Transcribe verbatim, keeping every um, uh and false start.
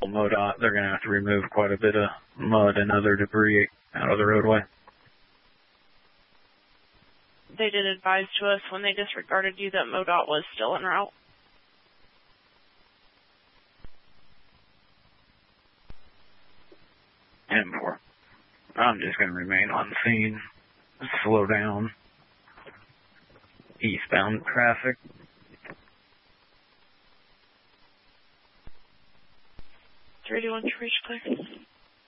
MoDOT, they're going to have to remove quite a bit of mud and other debris out of the roadway. They did advise to us when they disregarded you that MoDOT was still en route. And more. I'm just going to remain on scene, slow down, eastbound traffic. three two one to reach clear.